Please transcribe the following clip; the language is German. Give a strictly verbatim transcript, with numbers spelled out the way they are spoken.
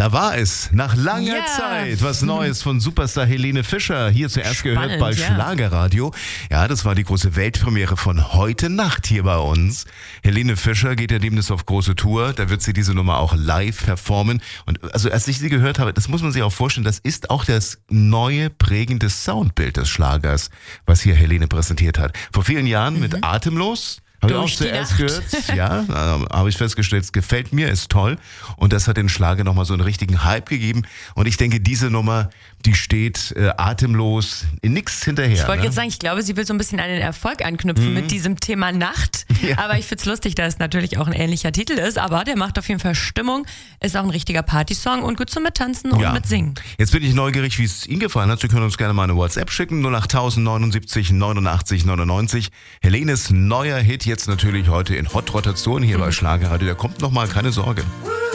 Da war es, nach langer Ja. Zeit, was Neues von Superstar Helene Fischer. Hier zuerst Spannend, gehört bei ja. Schlagerradio. Ja, das war die große Weltpremiere von heute Nacht hier bei uns. Helene Fischer geht ja demnächst auf große Tour. Da wird sie diese Nummer auch live performen. Und also als ich sie gehört habe, das muss man sich auch vorstellen, das ist auch das neue prägende Soundbild des Schlagers, was hier Helene präsentiert hat. Vor vielen Jahren Mhm. mit Atemlos. Habe ich auch Durch die zuerst Nacht. gehört, ja, äh, habe ich festgestellt, es gefällt mir, ist toll und das hat den Schlager nochmal so einen richtigen Hype gegeben und ich denke, diese Nummer, die steht äh, atemlos in nichts hinterher. Ich wollte ne? jetzt sagen, ich glaube, sie will so ein bisschen an den Erfolg anknüpfen mit diesem Thema Nacht. Ja. Aber ich find's lustig, dass es natürlich auch ein ähnlicher Titel ist. Aber der macht auf jeden Fall Stimmung, ist auch ein richtiger Partysong und gut zum Mittanzen und Ja. Mitsingen. Jetzt bin ich neugierig, wie es Ihnen gefallen hat. Sie können uns gerne mal eine WhatsApp schicken, null acht neunundsiebzig neunundachtzig neunundneunzig. Helenes neuer Hit jetzt natürlich heute in Hot Rotation hier bei Schlagerradio. Der kommt nochmal, keine Sorge.